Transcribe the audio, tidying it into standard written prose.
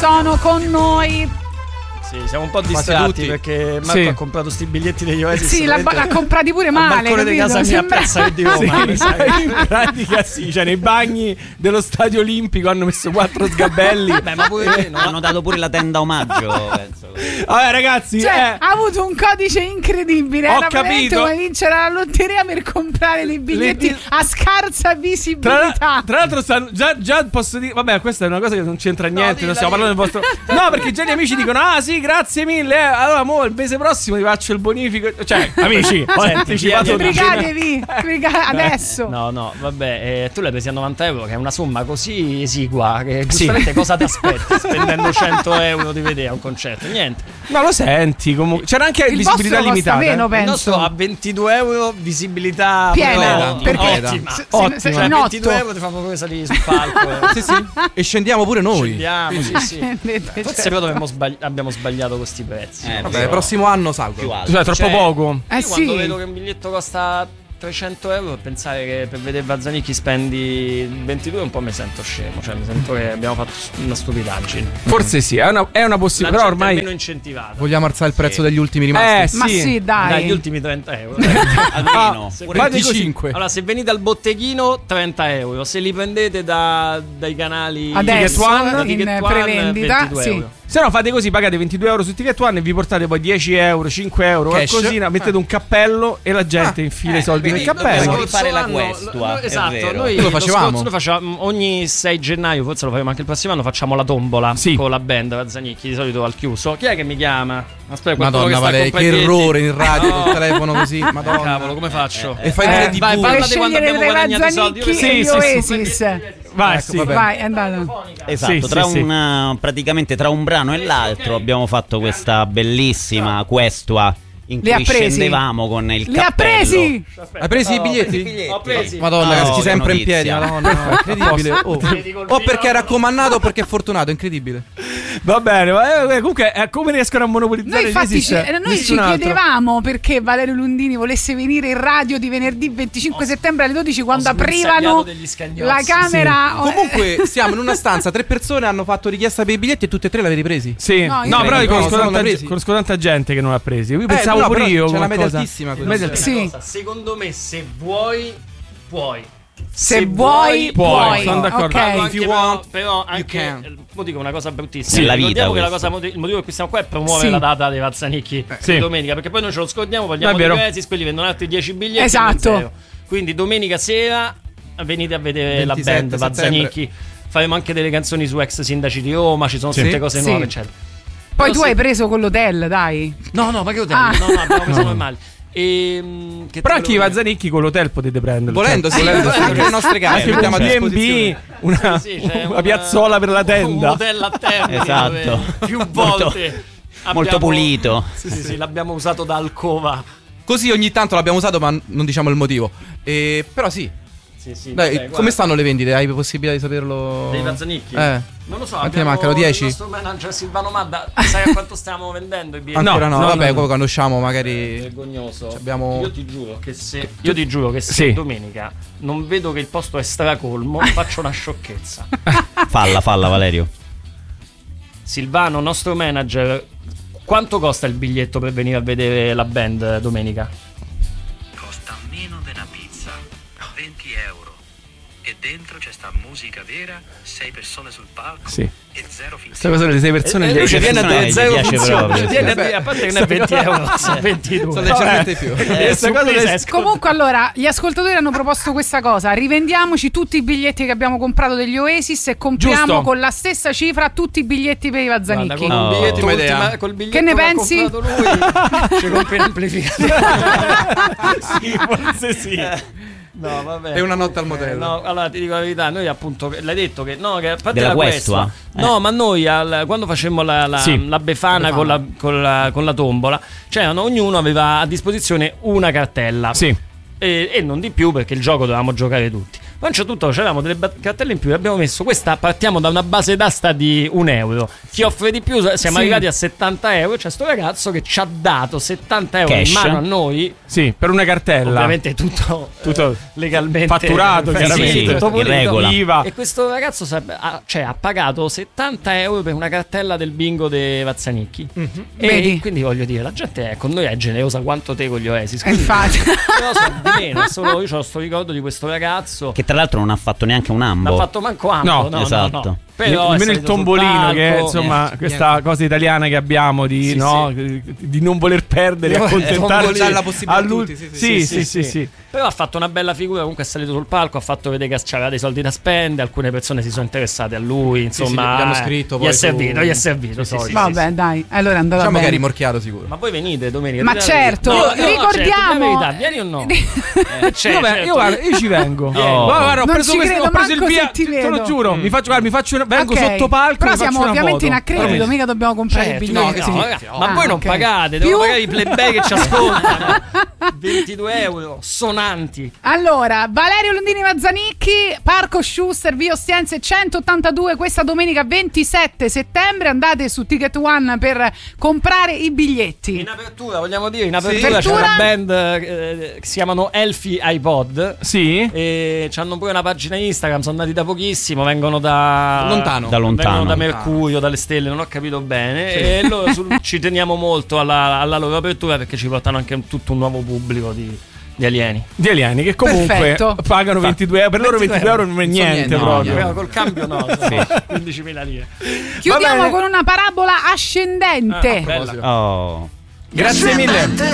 sono con noi. Sì, siamo un po' distratti perché Marco ha comprato sti biglietti degli Oasis. Sì, l'ha comprati pure male. Al balcone di casa mia a Piazza di Roma. In pratica sì, cioè nei bagni dello Stadio Olimpico hanno messo 4 sgabelli. Beh, ma pure hanno dato pure la tenda omaggio, penso. Vabbè ragazzi, ha avuto un codice incredibile. Ho capito. Come vincere la lotteria per comprare dei biglietti a scarsa visibilità. Tra l'altro già posso dire, vabbè, questa è una cosa che non c'entra niente, non stiamo parlando del vostro. No, perché già gli amici dicono: "Ah, sì, grazie mille. Allora, il mese prossimo ti faccio il bonifico". Cioè, amici, ho anticipato. Brigatevi adesso. No, vabbè, tu l'hai presi a 90 euro, che è una somma così esigua che giustamente cosa ti aspetti spendendo 100 euro di vedere un concerto? Niente. Ma lo senti comunque. C'era anche il visibilità limitata. Meno, il nostro a 22 euro visibilità piena, perché ottima. A 22 euro ti fa proprio salire sul palco. Sì. E scendiamo pure noi. Scendiamo, sì. Forse però abbiamo sbagliato con questi prezzi. Vabbè, prossimo anno salgo. Cioè, troppo poco. Quando vedo che un biglietto costa 300 euro, pensare che per vedere Vazzanicchi spendi 22 un po' mi sento scemo. Cioè mi sento che abbiamo fatto una stupidaggine. Forse sì, è una possibilità. Però ormai meno incentivata. Vogliamo alzare il prezzo degli ultimi rimasti. Ma sì, dai. Gli ultimi 30 euro almeno 25. Allora, se venite al botteghino 30 euro, se li prendete dai canali adesso Ticket in One, prevendita, 22 sì. euro. Se no fate così, pagate 22 euro su Ticket One e vi portate poi 10 euro, 5 euro, qualcosina, mettete un cappello e la gente infila i soldi nel cappello. Dobbiamo rifare la Questua. Esatto, noi lo facevamo. Noi facciamo ogni 6 gennaio, forse lo faremo anche il prossimo anno, facciamo la tombola con la band Vazzanicchi, di solito al chiuso. Chi è che mi chiama? Aspetta, Madonna, Vale, che errore in radio col telefono così. Madonna. Cavolo, come faccio? E fai il vai, parla di quando abbiamo guadagnato i soldi. Sì, Oasis. Vai, vai, è andato. Esatto, praticamente tra un brano e l'altro abbiamo fatto questa bellissima Questua in cui scendevamo con il cappello. Li ha presi! Hai preso i biglietti? Ho presi. Madonna, che sempre in notizia. piedi. Madonna, incredibile. O perché era comandato o perché è fortunato, incredibile. Va bene, ma comunque come riescono a monopolizzare noi infatti noi ci chiedevamo perché Valerio Lundini volesse venire in radio di venerdì 25 settembre alle 12 quando aprivano la camera. Comunque siamo in una stanza, 3 persone hanno fatto richiesta per i biglietti e tutte e 3 l'avete presi? Sì. No, però conosco tanta gente che non l'ha presi. Io pensavo pure io. C'è una media altissima. Secondo me se vuoi puoi. Se vuoi, puoi. Sono d'accordo. Però anche dico una cosa bruttissima. Sì, la vita. Che il motivo per cui stiamo qua è promuovere la data dei Vazzanicchi domenica, perché poi noi ce lo scordiamo, vogliamo dei Oasis, quelli vendono altri 10 biglietti. Esatto. Quindi domenica sera venite a vedere la band Vazzanicchi. Faremo anche delle canzoni su ex sindaci di Roma, ci sono tutte cose nuove, eccetera. Poi tu hai preso con l'hotel, dai. No, ma che hotel? No, abbiamo preso normali. Però anche i Vazzanicchi con l'hotel potete prenderlo. Volendo, anche le nostre case mettiamo a disposizione una piazzola per la tenda. Un hotel a terra. Esatto. Più volte. Molto pulito. Sì, l'abbiamo usato da alcova. Così ogni tanto l'abbiamo usato, ma non diciamo il motivo. Però sì. Dai, come stanno le vendite? Hai possibilità di saperlo? Dei Vazzanicchi? Non lo so. Quanti ne mancano? 10? Il nostro manager Silvano Madda, sai a quanto stiamo vendendo i biglietti? Ancora no, vabbè, poi quando usciamo magari. Vergognoso. Io ti giuro che se domenica non vedo che il posto è stracolmo, faccio una sciocchezza. Falla Valerio. Silvano, nostro manager, quanto costa il biglietto per venire a vedere la band domenica? Costa meno di una pizza, 20 euro. E dentro c'è sta musica vera, 6 persone sul palco e 0 finzioni. Questa cosa delle 6 persone gli viene a delle 0 finzioni. Proprio. A parte che non è 20 euro, sono 22. Sono leggermente più. Comunque allora, gli ascoltatori hanno proposto questa cosa: rivendiamoci tutti i biglietti che abbiamo comprato degli Oasis e compriamo con la stessa cifra tutti i biglietti per i Vazzanicchi. Col biglietto che ne pensi? Ha comprato lui, ci compri l'amplificatore. Sì, forse sì. No, vabbè. È una notte al motello. No, allora ti dico la verità, noi appunto l'hai detto che no, che a parte della la Questua. No, ma noi quando facemmo la Befana con la tombola, ognuno aveva a disposizione una cartella. Sì. E non di più, perché il gioco dovevamo giocare tutti. Ma c'è tutto, c'avevamo delle cartelle in più, abbiamo messo questa, partiamo da una base d'asta di €1. Chi offre di più, siamo arrivati a €70. C'è sto ragazzo che ci ha dato €70 cash in mano a noi. Sì, per una cartella. Ovviamente tutto legalmente fatturato, chiaramente. Sì, tutto in regola. IVA. E questo ragazzo ha pagato €70 per una cartella del bingo dei Vazzanicchi. E Vedi? quindi voglio dire, la gente con noi è generosa quanto te con gli Oasis. Infatti. Però so di meno, solo io ho sto ricordo di questo ragazzo Che tra l'altro non ha fatto neanche un ambo. non ha fatto manco ambo. No, esatto. Però nemmeno il tombolino, che è insomma questa niente. cosa italiana che abbiamo di, Sì, no, sì. di non voler perdere, accontentarci dà la possibilità a tutti, sì. Però ha fatto una bella figura, comunque è salito sul palco, ha fatto vedere che c'aveva dei soldi da spendere, alcune persone si sono interessate a lui, insomma, gli hanno scritto, gli poi è servito. Vabbè, dai, allora è andata Diciamo che bene. è rimorchiato sicuro. Ma voi venite domenica? Ma certo, ricordiamo. Vieni o no? Io ci vengo. Guarda, ho Non preso ci credo ho preso il manco via, se ti te lo vedo. giuro. Vengo Ok. sotto palco. Però mi faccio siamo una ovviamente foto. in accredito, mica dobbiamo comprare i biglietti. Ma voi non ok. pagate, devo pagare i plebei che ci ascoltano. €22 sonanti. Allora, Valerio Londini Vazzanicchi, Parco Schuster, via Ostiense 182, questa domenica 27 settembre. Andate su Ticket One per comprare i biglietti. In apertura, vogliamo dire, c'è una band che si chiamano Elfi iPod. Sì. E hanno pure una pagina Instagram, sono andati da pochissimo, vengono da Lontano. vengono da Mercurio, dalle stelle, non ho capito bene. E loro ci teniamo molto alla loro apertura, perché ci portano anche tutto un nuovo pubblico di alieni. Di alieni che comunque Perfetto. pagano €22. Per loro €22 non è niente proprio. Però col cambio no, sono 15.000 lire. Chiudiamo bene. con una parabola ascendente. Bella. Oh. Grazie mille.